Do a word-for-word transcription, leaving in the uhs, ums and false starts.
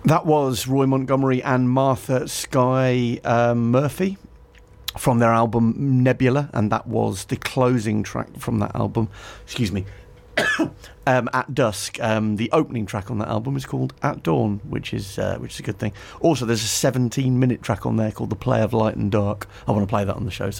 That was Roy Montgomery and Martha Skye um, Murphy from their album Nebula, and that was the closing track from that album. Excuse me. um, At Dusk. Um, the opening track on that album is called At Dawn, which is uh, which is a good thing. Also, there's a seventeen minute track on there called The Play of Light and Dark. I want to play that on the show